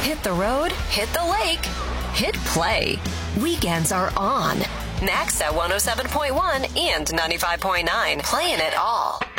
Hit the road, hit the lake, hit play. Weekends are on. Next at 107.1 and 95.9. Playing it all.